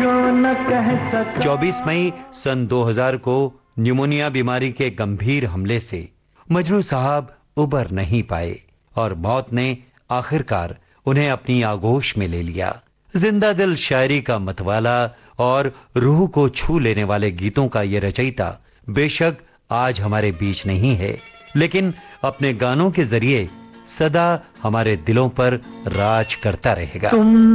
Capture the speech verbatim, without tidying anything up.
जो न कह सका। चौबीस मई सन दो हज़ार को न्यूमोनिया बीमारी के गंभीर हमले से मजरू साहब उबर नहीं पाए और मौत ने आखिरकार उन्हें अपनी आगोश में ले लिया। जिंदा दिल शायरी का मतवाला और रूह को छू लेने वाले गीतों का ये रचयिता बेशक आज हमारे बीच नहीं है, लेकिन अपने गानों के जरिए सदा हमारे दिलों पर राज करता रहेगा।